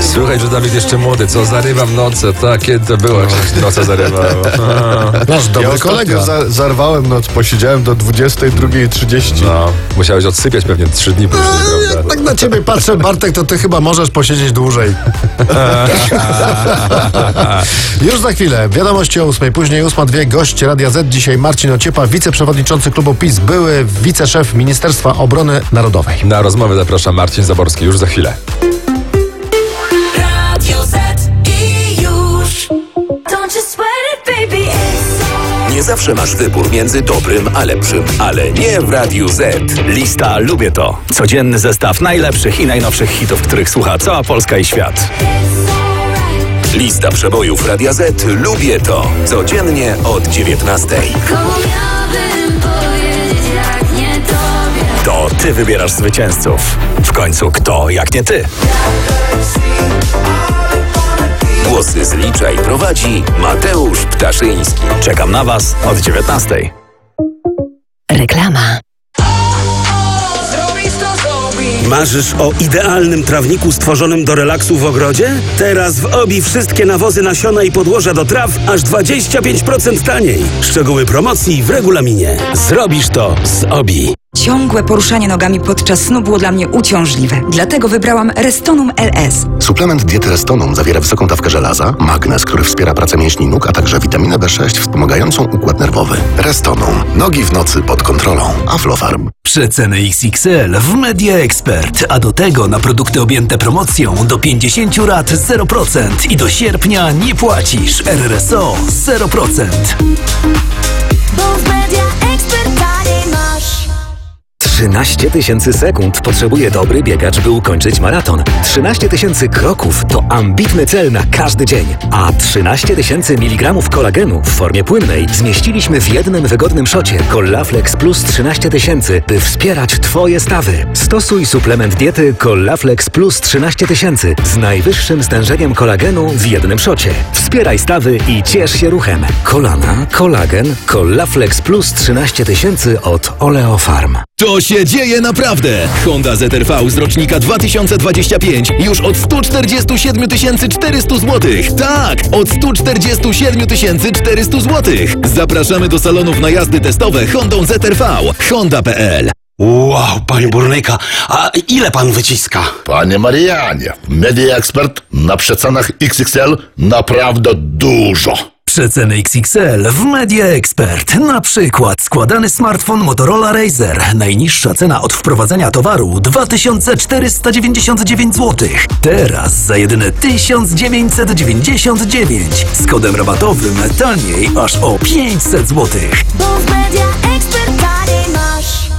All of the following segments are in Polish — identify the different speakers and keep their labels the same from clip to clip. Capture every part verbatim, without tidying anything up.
Speaker 1: Słuchaj, że Dawid jeszcze młody, co zarywa w nocy, tak, kiedy to było, jak się noce zarywało.
Speaker 2: Nasz dobry
Speaker 3: ja
Speaker 2: kolega.
Speaker 3: Za, zarwałem noc, posiedziałem do dwudziestej drugiej trzydzieści.
Speaker 1: No, musiałeś odsypiać pewnie trzy dni później,
Speaker 2: Jak
Speaker 1: prawda?
Speaker 2: tak na ciebie patrzę, Bartek, to ty chyba możesz posiedzieć dłużej. Już za chwilę. Wiadomości o ósmej. Później ósma dwie. Gość Radia Z. Dzisiaj Marcin Ociepa, wiceprzewodniczący klubu PiS, były wiceszef Ministerstwa Obrony Narodowej.
Speaker 1: Na rozmowę zapraszam Marcin Zaborski już za chwilę.
Speaker 4: Radio Z i już. Don't you sweat it, baby, it's
Speaker 5: Nie zawsze masz wybór między dobrym a lepszym, ale nie w Radiu Z.
Speaker 6: Lista Lubię To. Codzienny zestaw najlepszych i najnowszych hitów, których słucha cała Polska i świat.
Speaker 4: alright.
Speaker 5: Lista przebojów Radia Z. Lubię To. Codziennie od dziewiętnastej.
Speaker 4: Komu miałbym powiedzieć, jak nie tobie?
Speaker 6: To ty wybierasz zwycięzców. W końcu kto, jak nie ty?
Speaker 5: Głosy zlicza i prowadzi Mateusz Ptaszyński.
Speaker 6: Czekam na was od dziewiętnastej.
Speaker 7: Reklama.
Speaker 8: Marzysz o idealnym trawniku stworzonym do relaksu w ogrodzie? Teraz w Obi wszystkie nawozy, nasiona i podłoża do traw aż dwadzieścia pięć procent taniej. Szczegóły promocji w regulaminie. Zrobisz to z Obi.
Speaker 9: Ciągłe poruszanie nogami podczas snu było dla mnie uciążliwe. Dlatego wybrałam Restonum L S.
Speaker 10: Suplement diety Restonum zawiera wysoką dawkę żelaza, magnez, który wspiera pracę mięśni nóg, a także witaminę B sześć wspomagającą układ nerwowy. Restonum. Nogi w nocy pod kontrolą. Aflofarm.
Speaker 11: Przeceny X X L w Media Expert, a do tego na produkty objęte promocją do pięćdziesiąt rat zero procent i do sierpnia nie płacisz. R R S O zero procent.
Speaker 4: Bo w Media Expert taniej masz.
Speaker 5: trzynaście tysięcy sekund potrzebuje dobry biegacz, by ukończyć maraton. trzynaście tysięcy kroków to ambitny cel na każdy dzień. A trzynaście tysięcy miligramów kolagenu w formie płynnej zmieściliśmy w jednym wygodnym szocie Collaflex Plus trzynaście tysięcy, by wspierać Twoje stawy. Stosuj suplement diety Collaflex Plus trzynaście tysięcy z najwyższym stężeniem kolagenu w jednym szocie. Wspieraj stawy i ciesz się ruchem. Kolana, kolagen, Collaflex Plus trzynaście tysięcy od Oleofarm.
Speaker 12: To się dzieje naprawdę! Honda Z R V z rocznika dwa tysiące dwudziestego piątego już od sto czterdzieści siedem tysięcy czterysta złotych. Tak, od sto czterdzieści siedem tysięcy czterysta złotych. Zapraszamy do salonów na jazdy testowe Hondą Z R V. Honda kropka p l.
Speaker 8: Wow, panie burnyka, a ile pan wyciska?
Speaker 10: Panie Marianie, Media Expert na przecenach X X L naprawdę dużo.
Speaker 11: Przeceny X X L w Media Expert. Na przykład składany smartfon Motorola Razr. Najniższa cena od wprowadzenia towaru dwa tysiące czterysta dziewięćdziesiąt dziewięć złotych. Teraz za jedyne tysiąc dziewięćset dziewięćdziesiąt dziewięć. Z kodem rabatowym taniej aż o pięćset złotych.
Speaker 4: Bo w Media Expert taniej masz.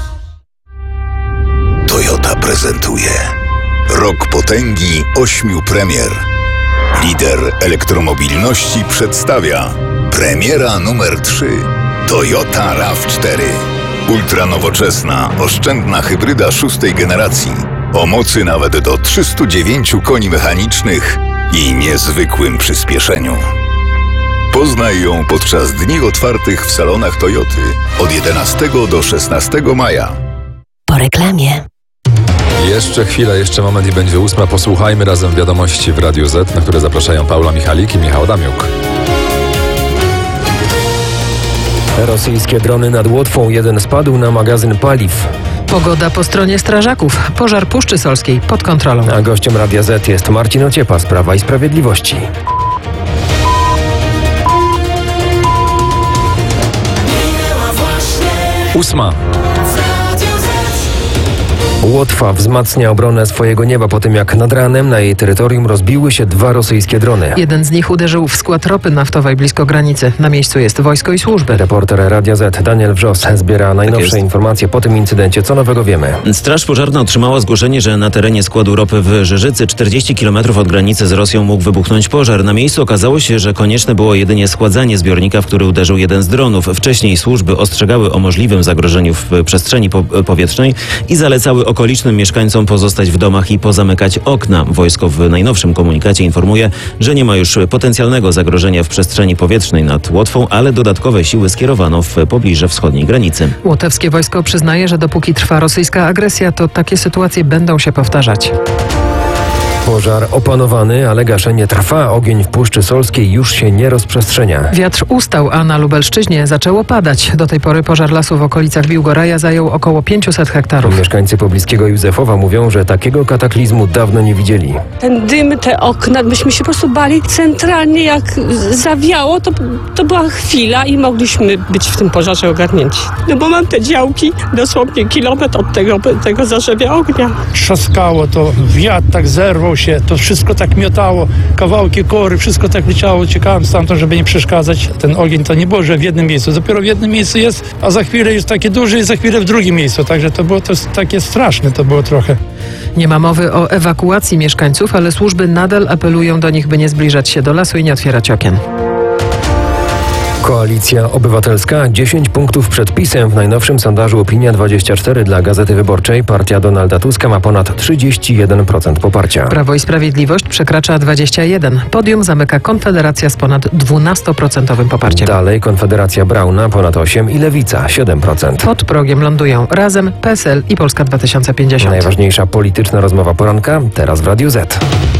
Speaker 5: Toyota prezentuje Rok potęgi ośmiu premier. Lider elektromobilności przedstawia premiera numer trzy Toyota RAV cztery. Ultranowoczesna, oszczędna hybryda szóstej generacji o mocy nawet do trzystu dziewięciu koni mechanicznych i niezwykłym przyspieszeniu. Poznaj ją podczas dni otwartych w salonach Toyoty od jedenastego do szesnastego maja.
Speaker 7: Po reklamie.
Speaker 1: Jeszcze chwilę, jeszcze moment i będzie ósma. Posłuchajmy razem wiadomości w Radiu Z, na które zapraszają Paula Michalik i Michał Adamiuk.
Speaker 13: Rosyjskie drony nad Łotwą. Jeden spadł na magazyn paliw.
Speaker 14: Pogoda po stronie strażaków. Pożar Puszczy Solskiej pod kontrolą.
Speaker 13: A gościem Radia Z jest Marcin Ociepa z Prawa i Sprawiedliwości.
Speaker 1: Ósma.
Speaker 13: Łotwa wzmacnia obronę swojego nieba po tym, jak nad ranem na jej terytorium rozbiły się dwa rosyjskie drony.
Speaker 14: Jeden z nich uderzył w skład ropy naftowej blisko granicy. Na miejscu jest wojsko i służby.
Speaker 13: Reporter Radia Z Daniel Wrzos zbiera najnowsze
Speaker 15: tak
Speaker 13: informacje po tym incydencie. Co nowego wiemy?
Speaker 15: Straż Pożarna otrzymała zgłoszenie, że na terenie składu ropy w Żyżycy, czterdzieści kilometrów od granicy z Rosją, mógł wybuchnąć pożar. Na miejscu okazało się, że konieczne było jedynie schładzanie zbiornika, w który uderzył jeden z dronów. Wcześniej służby ostrzegały o możliwym zagrożeniu w przestrzeni po- powietrznej i zalecały okolicznym mieszkańcom pozostać w domach i pozamykać okna. Wojsko w najnowszym komunikacie informuje, że nie ma już potencjalnego zagrożenia w przestrzeni powietrznej nad Łotwą, ale dodatkowe siły skierowano w pobliże wschodniej granicy.
Speaker 14: Łotewskie wojsko przyznaje, że dopóki trwa rosyjska agresja, to takie sytuacje będą się powtarzać.
Speaker 13: Pożar opanowany, ale gaszenie trwa. Ogień w Puszczy Solskiej już się nie rozprzestrzenia.
Speaker 14: Wiatr ustał, a na Lubelszczyźnie zaczęło padać. Do tej pory pożar lasu w okolicach Biłgoraja zajął około pięćset hektarów.
Speaker 13: Mieszkańcy pobliskiego Józefowa mówią, że takiego kataklizmu dawno nie widzieli.
Speaker 16: Ten dym, te okna, myśmy się po prostu bali. Centralnie jak zawiało, to, to była chwila i mogliśmy być w tym pożarze ogarnięci. No bo mam te działki dosłownie kilometr od tego, tego zarzewia ognia.
Speaker 17: Trzaskało to, wiatr tak zerwał się, to wszystko tak miotało, kawałki kory, wszystko tak leciało. Uciekałem stamtąd, żeby nie przeszkadzać. Ten ogień to nie było, że w jednym miejscu, dopiero w jednym miejscu jest, a za chwilę jest takie duże i za chwilę w drugim miejscu, także to było to takie straszne, to było trochę.
Speaker 14: Nie ma mowy o ewakuacji mieszkańców, ale służby nadal apelują do nich, by nie zbliżać się do lasu i nie otwierać okien.
Speaker 13: Koalicja Obywatelska dziesięć punktów przed PiS-em. W najnowszym sondażu Opinia dwadzieścia cztery dla Gazety Wyborczej partia Donalda Tuska ma ponad trzydzieści jeden procent poparcia.
Speaker 14: Prawo i Sprawiedliwość przekracza dwadzieścia jeden procent. Podium zamyka Konfederacja z ponad dwunastoprocentowym poparciem.
Speaker 13: Dalej Konfederacja Brauna ponad osiem procent i Lewica siedem procent.
Speaker 14: Pod progiem lądują Razem, P S L i Polska dwa tysiące pięćdziesiąt.
Speaker 13: Najważniejsza polityczna rozmowa poranka teraz w Radiu Z.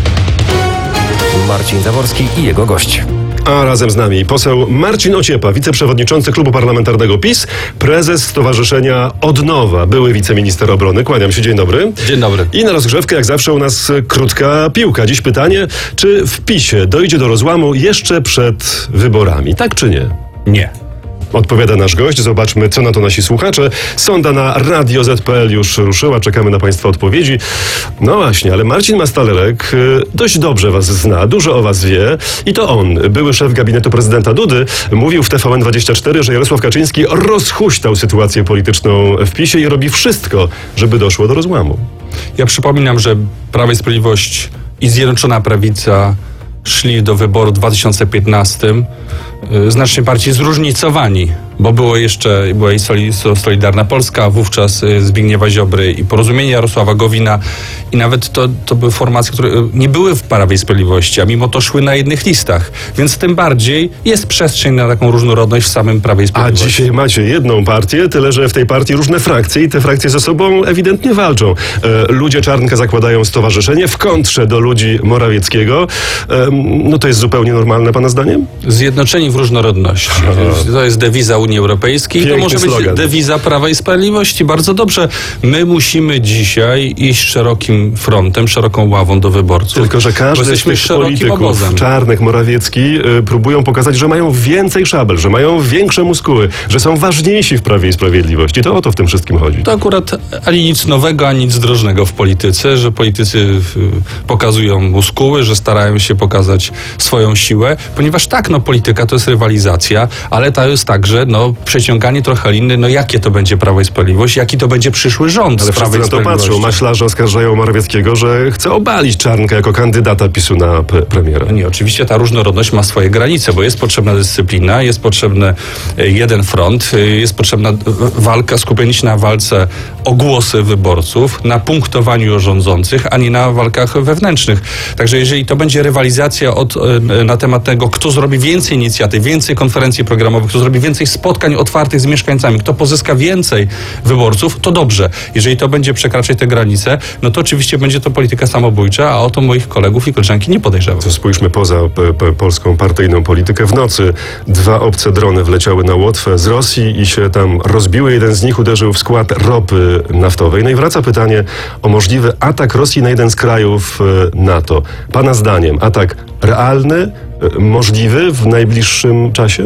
Speaker 13: Marcin Zaworski i jego gość.
Speaker 18: A razem z nami poseł Marcin Ociepa, wiceprzewodniczący Klubu Parlamentarnego PiS, prezes Stowarzyszenia Odnowa, były wiceminister obrony. Kłaniam się, dzień dobry.
Speaker 19: Dzień dobry.
Speaker 18: I na rozgrzewkę, jak zawsze, u nas krótka piłka. Dziś pytanie, czy w PiS-ie dojdzie do rozłamu jeszcze przed wyborami, tak czy nie?
Speaker 19: Nie.
Speaker 18: Odpowiada nasz gość. Zobaczmy, co na to nasi słuchacze. Sonda na radio zet kropka pe el już ruszyła. Czekamy na Państwa odpowiedzi. No właśnie, ale Marcin Mastalerek dość dobrze Was zna, dużo o Was wie. I to on, były szef gabinetu prezydenta Dudy, mówił w T V N dwadzieścia cztery, że Jarosław Kaczyński rozhuśtał sytuację polityczną w PiS-ie i robi wszystko, żeby doszło do rozłamu.
Speaker 19: Ja przypominam, że Prawo i Sprawiedliwość i Zjednoczona Prawica szli do wyboru w dwa tysiące piętnastym znacznie bardziej zróżnicowani, bo było jeszcze była i Solidarna Polska, wówczas Zbigniewa Ziobry i Porozumienie Jarosława Gowina i nawet to, to były formacje, które nie były w Prawie i Sprawiedliwości, a mimo to szły na jednych listach, więc tym bardziej jest przestrzeń na taką różnorodność w samym Prawie i Sprawiedliwości.
Speaker 18: A dzisiaj macie jedną partię, tyle że w tej partii różne frakcje i te frakcje ze sobą ewidentnie walczą. E, ludzie Czarnka zakładają stowarzyszenie w kontrze do ludzi Morawieckiego. E, no to jest zupełnie normalne, pana zdaniem?
Speaker 19: Zjednoczeni w różnorodności. Aha. To jest dewiza Unii Europejskiej.
Speaker 18: Piękny
Speaker 19: to może
Speaker 18: slogan.
Speaker 19: być dewiza Prawa i Sprawiedliwości. Bardzo dobrze. My musimy dzisiaj iść szerokim frontem, szeroką ławą do wyborców.
Speaker 18: Tylko że każdy z tych polityków obozem. Czarnych, Morawiecki y, próbują pokazać, że mają więcej szabel, że mają większe muskuły, że są ważniejsi w Prawie i Sprawiedliwości. To o to w tym wszystkim chodzi.
Speaker 19: To akurat ani nic nowego, ani nic drożnego w polityce, że politycy y, pokazują muskuły, że starają się pokazać swoją siłę, ponieważ tak, no polityka to jest rywalizacja, ale to jest także no, przeciąganie trochę liny, no jakie to będzie Prawo i Sprawiedliwość, jaki to będzie przyszły rząd
Speaker 18: ale
Speaker 19: z Prawa i
Speaker 18: na to patrzą. Maślarze oskarżają Morawieckiego, że chce obalić Czarnka jako kandydata PiSu na p- premiera.
Speaker 19: No nie, oczywiście ta różnorodność ma swoje granice, bo jest potrzebna dyscyplina, jest potrzebny jeden front, jest potrzebna walka, skupienie się na walce o głosy wyborców, na punktowaniu rządzących, a nie na walkach wewnętrznych. Także jeżeli to będzie rywalizacja od, na temat tego, kto zrobi więcej inicjatyw, więcej konferencji programowych, kto zrobi więcej spotkań otwartych z mieszkańcami, kto pozyska więcej wyborców, to dobrze. Jeżeli to będzie przekraczać te granice, no to oczywiście będzie to polityka samobójcza, a o to moich kolegów i koleżanki nie podejrzewam.
Speaker 18: To spójrzmy poza p- p- polską partyjną politykę. W nocy dwa obce drony wleciały na Łotwę z Rosji i się tam rozbiły. Jeden z nich uderzył w skład ropy naftowej. No i wraca pytanie o możliwy atak Rosji na jeden z krajów NATO. Pana zdaniem atak realny, możliwy w najbliższym czasie?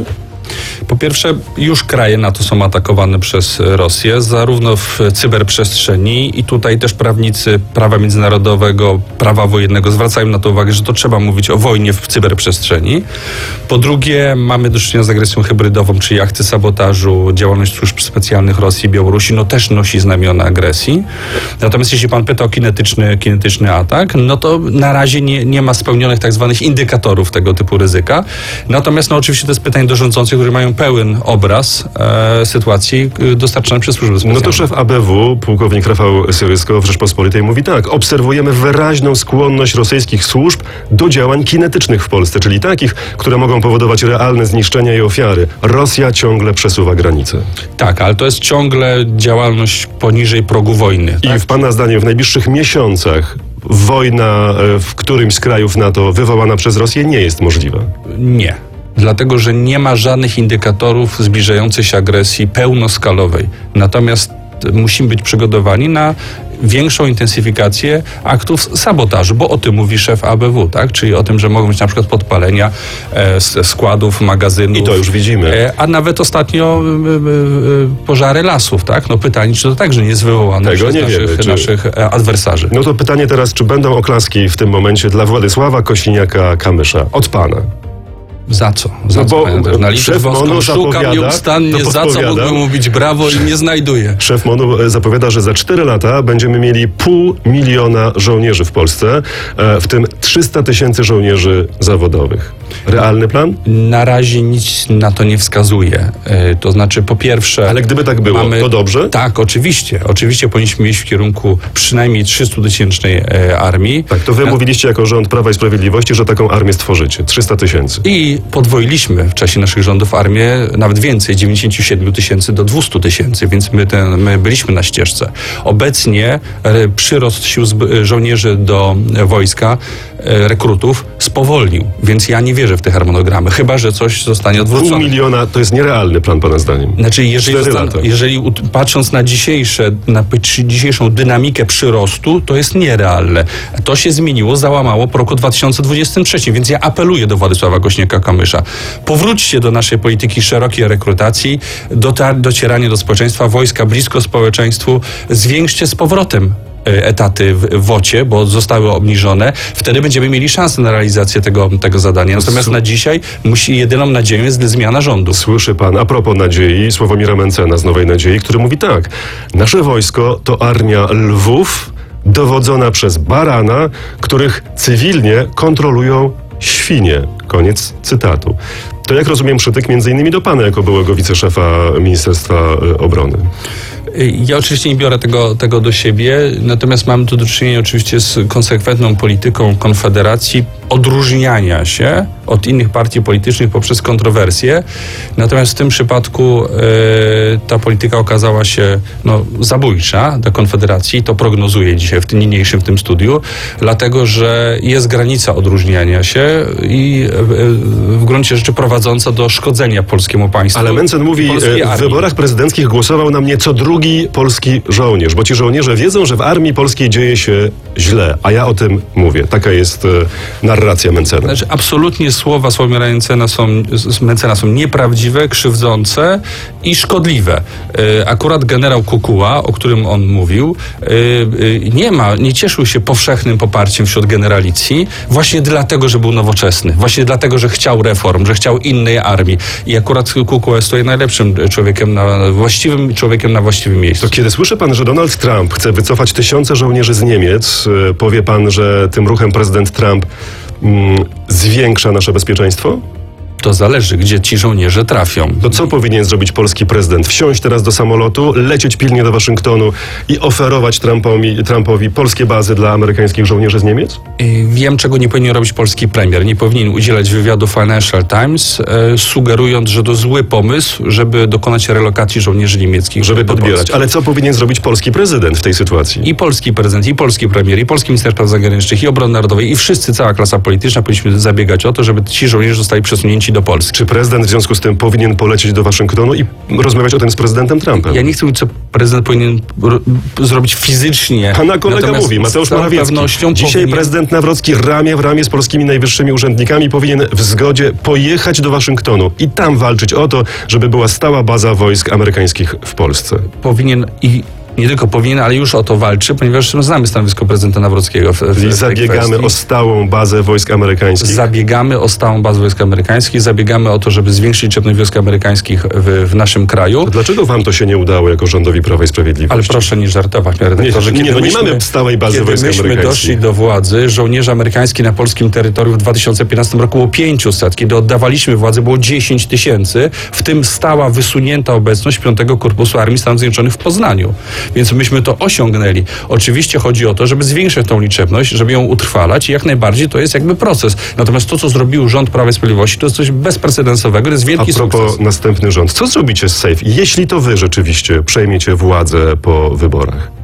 Speaker 19: Po pierwsze, już kraje NATO są atakowane przez Rosję, zarówno w cyberprzestrzeni i tutaj też prawnicy prawa międzynarodowego, prawa wojennego zwracają na to uwagę, że to trzeba mówić o wojnie w cyberprzestrzeni. Po drugie, mamy do czynienia z agresją hybrydową, czyli akty sabotażu, działalność służb specjalnych Rosji i Białorusi, no też nosi znamiona agresji. Natomiast jeśli pan pyta o kinetyczny, kinetyczny atak, no to na razie nie, nie ma spełnionych tak zwanych indykatorów tego typu ryzyka. Natomiast no oczywiście to jest pytanie do rządzących, którzy mają pełen obraz e, sytuacji dostarczanej przez służby specjalne.
Speaker 18: No to szef A B W, pułkownik Rafał Syrysko w Rzeczpospolitej mówi tak. Obserwujemy wyraźną skłonność rosyjskich służb do działań kinetycznych w Polsce, czyli takich, które mogą powodować realne zniszczenia i ofiary. Rosja ciągle przesuwa granice.
Speaker 19: Tak, ale to jest ciągle działalność poniżej progu wojny.
Speaker 18: I
Speaker 19: tak?
Speaker 18: w pana zdaniem w najbliższych miesiącach wojna e, w którymś z krajów NATO wywołana przez Rosję nie jest możliwa?
Speaker 19: Nie. Dlatego, że nie ma żadnych indykatorów zbliżającej się agresji pełnoskalowej. Natomiast musimy być przygotowani na większą intensyfikację aktów sabotażu, bo o tym mówi szef A B W, tak? Czyli o tym, że mogą być na przykład podpalenia e, składów, magazynów.
Speaker 18: I to już widzimy.
Speaker 19: E, a nawet ostatnio e, e, pożary lasów, tak? No pytanie, czy to także nie jest wywołane
Speaker 18: Tego
Speaker 19: przez
Speaker 18: nie
Speaker 19: naszych,
Speaker 18: wiemy, czy...
Speaker 19: naszych e, adwersarzy.
Speaker 18: No to pytanie teraz, czy będą oklaski w tym momencie dla Władysława Kosiniaka-Kamysza? Od pana.
Speaker 19: Za co? Za
Speaker 18: No
Speaker 19: co,
Speaker 18: bo
Speaker 19: panie Bernali?
Speaker 18: szef
Speaker 19: Woską
Speaker 18: MONU
Speaker 19: szukam
Speaker 18: zapowiada,
Speaker 19: nieustannie,
Speaker 18: to
Speaker 19: za co mógłbym mówić brawo i nie znajduję.
Speaker 18: Szef MONU zapowiada, że za cztery lata będziemy mieli pół miliona żołnierzy w Polsce, e, w tym trzysta tysięcy żołnierzy zawodowych. Realny plan?
Speaker 19: Na razie nic na to nie wskazuje. E, to znaczy, po pierwsze...
Speaker 18: Ale gdyby tak było,
Speaker 19: mamy,
Speaker 18: to dobrze?
Speaker 19: Tak, oczywiście. Oczywiście powinniśmy iść w kierunku przynajmniej trzystutysięcznej e, armii.
Speaker 18: Tak, to wy
Speaker 19: Na...
Speaker 18: mówiliście jako rząd Prawa i Sprawiedliwości, że taką armię stworzycie. trzysta tysięcy.
Speaker 19: I podwoiliśmy w czasie naszych rządów armię, nawet więcej, dziewięćdziesiąt siedem tysięcy do dwieście tysięcy, więc my, ten, my byliśmy na ścieżce. Obecnie e, przyrost sił zb- żołnierzy do e, wojska, e, rekrutów spowolnił, więc ja nie wierzę w te harmonogramy, chyba że coś zostanie odwrócone.
Speaker 18: Pół miliona to jest nierealny plan, pana zdaniem.
Speaker 19: Znaczy, jeżeli,
Speaker 18: Cztery
Speaker 19: zostan-
Speaker 18: lata.
Speaker 19: jeżeli ut- patrząc na dzisiejsze, na p- dzisiejszą dynamikę przyrostu, to jest nierealne. To się zmieniło, załamało po roku dwa tysiące dwudziestym trzecim, więc ja apeluję do Władysława Kosiniaka-Kamysza. Powróćcie do naszej polityki szerokiej rekrutacji, dotar- docieranie do społeczeństwa, wojska blisko społeczeństwu, zwiększcie z powrotem etaty w wocie, bo zostały obniżone, wtedy będziemy mieli szansę na realizację tego, tego zadania. Natomiast na dzisiaj musi, jedyną nadzieją jest zmiana rządu.
Speaker 18: Słyszy pan, a propos nadziei, Sławomira Mencena z Nowej Nadziei, który mówi tak: nasze wojsko to armia lwów dowodzona przez barana, których cywilnie kontrolują świnie. Koniec cytatu. To jak rozumiem przytyk między innymi do pana jako byłego wiceszefa Ministerstwa Obrony.
Speaker 19: Ja oczywiście nie biorę tego, tego do siebie, natomiast mamy tu do czynienia oczywiście z konsekwentną polityką Konfederacji odróżniania się od innych partii politycznych poprzez kontrowersje. Natomiast w tym przypadku e, ta polityka okazała się no, zabójcza dla Konfederacji. To prognozuję dzisiaj w tym niniejszym w tym studiu, dlatego że jest granica odróżniania się i e, w gruncie rzeczy prowadząca do szkodzenia polskiemu państwu.
Speaker 18: Ale Mencen mówi, w wyborach prezydenckich głosował na mnie co drugi polski żołnierz, bo ci żołnierze wiedzą, że w armii polskiej dzieje się źle, a ja o tym mówię. Taka jest e, narracja Mencena.
Speaker 19: Znaczy, absolutnie słowa Sławomira Mencena są, Mencena są nieprawdziwe, krzywdzące i szkodliwe. E, akurat generał Kukuła, o którym on mówił, e, e, nie ma, nie cieszył się powszechnym poparciem wśród generalicji, właśnie dlatego, że był nowoczesny, właśnie dlatego, że chciał reform, że chciał innej armii. I akurat Kukuła jest tutaj najlepszym człowiekiem, na, właściwym człowiekiem na właściwym miejscu.
Speaker 18: To kiedy słyszy pan, że Donald Trump chce wycofać tysiące żołnierzy z Niemiec, e, powie pan, że tym ruchem prezydent Trump mm, zwiększa nasze bezpieczeństwo?
Speaker 19: To zależy, gdzie ci żołnierze trafią.
Speaker 18: To co powinien zrobić polski prezydent? Wsiąść teraz do samolotu, lecieć pilnie do Waszyngtonu i oferować Trumpowi, Trumpowi polskie bazy dla amerykańskich żołnierzy z Niemiec?
Speaker 19: Wiem, czego nie powinien robić polski premier. Nie powinien udzielać wywiadu Financial Times, e, sugerując, że to zły pomysł, żeby dokonać relokacji żołnierzy niemieckich.
Speaker 18: Żeby
Speaker 19: do
Speaker 18: podbierać.
Speaker 19: Polski.
Speaker 18: Ale co powinien zrobić polski prezydent w tej sytuacji?
Speaker 19: I polski prezydent, i polski premier, i polski minister spraw zagranicznych, i obrony narodowej, i wszyscy, cała klasa polityczna powinniśmy zabiegać o to, żeby ci żołnierze zostali przesunięci do Polski.
Speaker 18: Czy prezydent w związku z tym powinien polecieć do Waszyngtonu i rozmawiać o tym z prezydentem Trumpem?
Speaker 19: Ja nie chcę mówić, co prezydent powinien ro- zrobić fizycznie.
Speaker 18: Pana kolega
Speaker 19: Natomiast
Speaker 18: mówi, Mateusz
Speaker 19: z całą
Speaker 18: Morawiecki.
Speaker 19: pewnością
Speaker 18: Dzisiaj
Speaker 19: powinien...
Speaker 18: prezydent Nawrocki ramię w ramię z polskimi najwyższymi urzędnikami powinien w zgodzie pojechać do Waszyngtonu i tam walczyć o to, żeby była stała baza wojsk amerykańskich w Polsce.
Speaker 19: Powinien i nie tylko powinien, ale już o to walczy, ponieważ znamy stanowisko prezydenta Nawrockiego. W, w
Speaker 18: I zabiegamy
Speaker 19: kwestii.
Speaker 18: o stałą bazę wojsk amerykańskich.
Speaker 19: Zabiegamy o stałą bazę wojsk amerykańskich, zabiegamy o to, żeby zwiększyć liczebność wojsk amerykańskich w, w naszym kraju.
Speaker 18: To dlaczego wam to się nie udało jako rządowi Prawa i Sprawiedliwości?
Speaker 19: Ale proszę nie żartować, panie redaktorze.
Speaker 18: Nie, nie,
Speaker 19: Kiedy
Speaker 18: no nie
Speaker 19: myśmy,
Speaker 18: mamy stałej bazy
Speaker 19: kiedy
Speaker 18: wojsk
Speaker 19: myśmy
Speaker 18: amerykańskich.
Speaker 19: doszli do władzy, żołnierzy amerykańskich na polskim terytorium w dwa tysiące piętnastym roku było pięćset. Kiedy oddawaliśmy władzę, było dziesięć tysięcy, w tym stała wysunięta obecność piątego Korpusu Armii Stanów Zjednoczonych w Poznaniu. Więc myśmy to osiągnęli. Oczywiście chodzi o to, żeby zwiększyć tą liczebność, żeby ją utrwalać i jak najbardziej to jest jakby proces. Natomiast to, co zrobił rząd Prawa i Sprawiedliwości, to jest coś bezprecedensowego, to jest wielki
Speaker 18: A propos
Speaker 19: sukces.
Speaker 18: następny rząd. Co zrobicie z SAFE, jeśli to wy rzeczywiście przejmiecie władzę po wyborach?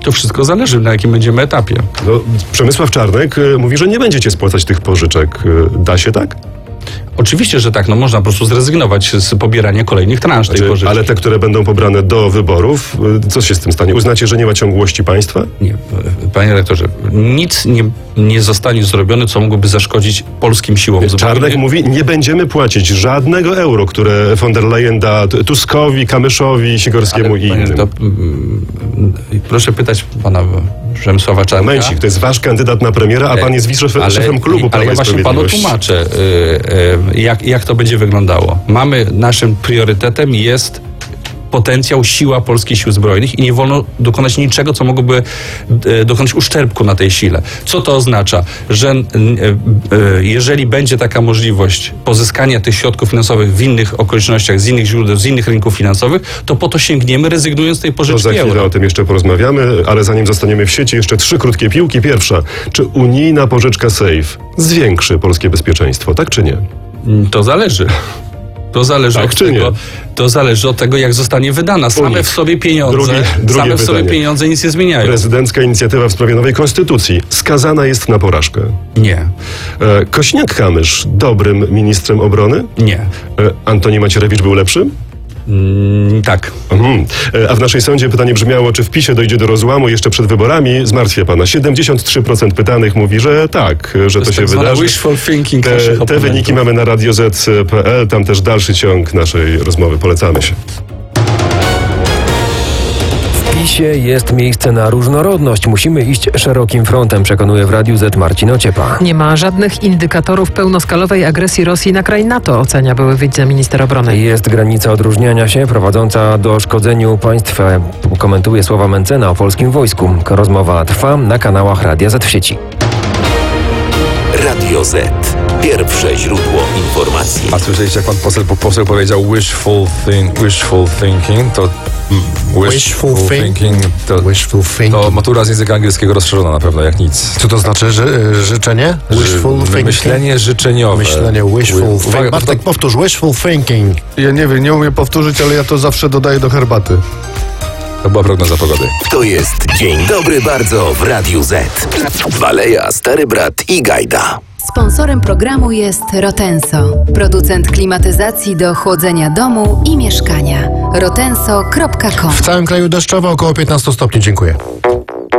Speaker 19: To wszystko zależy, na jakim będziemy etapie.
Speaker 18: No, Przemysław Czarnek y, mówi, że nie będziecie spłacać tych pożyczek. Y, da się tak?
Speaker 19: Oczywiście, że tak. No można po prostu zrezygnować z pobierania kolejnych transz tej
Speaker 18: Znaczy,
Speaker 19: pożyczki.
Speaker 18: ale te, które będą pobrane do wyborów, y, co się z tym stanie? Uznacie, że nie ma ciągłości państwa?
Speaker 19: Nie, panie rektorze, nic nie, nie zostanie zrobione, co mogłoby zaszkodzić polskim siłom zbrojnym.
Speaker 18: Czarnek mówi, nie będziemy płacić żadnego euro, które von der Leyen da Tuskowi, Kamyszowi, Sikorskiemu
Speaker 19: Ale,
Speaker 18: i
Speaker 19: panie,
Speaker 18: innym.
Speaker 19: to, mm, proszę pytać pana Przemysława Czarnka.
Speaker 18: Momencik, to jest wasz kandydat na premiera, a pan jest wiceszefem
Speaker 19: Ale-
Speaker 18: szefem klubu Prawa
Speaker 19: Ale ja
Speaker 18: i
Speaker 19: właśnie panu
Speaker 18: Sprawiedliwości.
Speaker 19: tłumaczę, y, y, jak, jak to będzie wyglądało. Mamy, naszym priorytetem jest potencjał, siła polskich sił zbrojnych i nie wolno dokonać niczego, co mogłoby e, dokonać uszczerbku na tej sile. Co to oznacza? Że e, e, jeżeli będzie taka możliwość pozyskania tych środków finansowych w innych okolicznościach, z innych źródeł, z innych rynków finansowych, to po to sięgniemy, rezygnując z tej
Speaker 18: To
Speaker 19: pożyczki
Speaker 18: za chwilę
Speaker 19: euro.
Speaker 18: o tym jeszcze porozmawiamy, ale zanim zostaniemy w sieci, jeszcze trzy krótkie piłki. Pierwsza, czy unijna pożyczka SAFE zwiększy polskie bezpieczeństwo, tak czy nie?
Speaker 19: To zależy. To zależy,
Speaker 18: Tak
Speaker 19: od
Speaker 18: czy nie?
Speaker 19: tego, to zależy od tego, jak zostanie wydana. Same
Speaker 18: Unik.
Speaker 19: w sobie pieniądze,
Speaker 18: Drugie- drugie
Speaker 19: same w sobie
Speaker 18: pytanie.
Speaker 19: pieniądze nic nie zmieniają.
Speaker 18: Prezydencka inicjatywa w sprawie nowej konstytucji skazana jest na porażkę.
Speaker 19: Nie.
Speaker 18: E, Kośniak-Kamysz dobrym ministrem obrony?
Speaker 19: Nie.
Speaker 18: E, Antoni Macierewicz był lepszym?
Speaker 19: Mm, tak.
Speaker 18: Mhm. E, A w naszej sądzie pytanie brzmiało, czy w PiSie dojdzie do rozłamu jeszcze przed wyborami? Zmartwia pana. siedemdziesiąt trzy procent pytanych mówi, że tak, że to,
Speaker 19: jest
Speaker 18: się
Speaker 19: tak zwana
Speaker 18: wydarzy.
Speaker 19: wishful thinking
Speaker 18: Te,
Speaker 19: naszych
Speaker 18: te
Speaker 19: oponentów.
Speaker 18: wyniki mamy na radio zet kropka pe el. Tam też dalszy ciąg naszej rozmowy. Polecamy się.
Speaker 13: W PiSie jest miejsce na różnorodność. Musimy iść szerokim frontem, przekonuje w Radiu Z Marcin Ociepa.
Speaker 14: Nie ma żadnych indykatorów pełnoskalowej agresji Rosji na kraj NATO, ocenia były wiceminister obrony.
Speaker 13: Jest granica odróżniania się prowadząca do szkodzeniu państwa, komentuje słowa Mencena o polskim wojsku. Rozmowa trwa na kanałach Radia Z w sieci.
Speaker 20: Radio Z. Pierwsze źródło informacji.
Speaker 1: A słyszeliście, jak pan poseł, poseł powiedział wishful, think, wishful thinking? To mm, wish,
Speaker 2: Wishful
Speaker 1: full
Speaker 2: think-
Speaker 1: thinking to,
Speaker 2: Wishful thinking.
Speaker 1: to matura z języka angielskiego rozszerzona na pewno jak nic.
Speaker 2: Co to znaczy, że, życzenie? Wishful
Speaker 1: Ży-
Speaker 2: thinking?
Speaker 1: Myślenie życzeniowe.
Speaker 2: Myślenie wishful
Speaker 1: Wi-
Speaker 2: thinking.
Speaker 1: uwaga,
Speaker 2: Bartek, powtórz, wishful thinking.
Speaker 3: Ja nie wiem, nie umiem powtórzyć, ale ja to zawsze dodaję do herbaty.
Speaker 1: To była prognoza pogody.
Speaker 20: To jest Dzień Dobry Bardzo w Radiu Z. Waleja, Stary Brat i Gajda.
Speaker 21: Sponsorem programu jest Rotenso, producent klimatyzacji do chłodzenia domu i mieszkania. rotenso kropka com.
Speaker 2: W całym kraju deszczowo, około piętnaście stopni. Dziękuję.